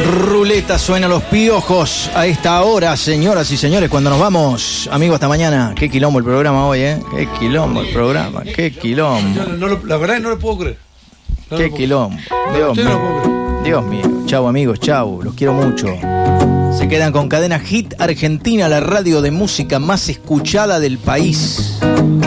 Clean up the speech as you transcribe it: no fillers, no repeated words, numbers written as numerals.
ruleta, suenan los piojos a esta hora, señoras y señores, cuando nos vamos. Amigo, hasta mañana. Qué quilombo el programa hoy, ¿eh? Qué quilombo el programa, qué quilombo. La verdad es que no lo puedo creer. Qué quilombo. Dios mío. Chau, amigos, chau. Los quiero mucho. Se quedan con Cadena Hit Argentina, la radio de música más escuchada del país.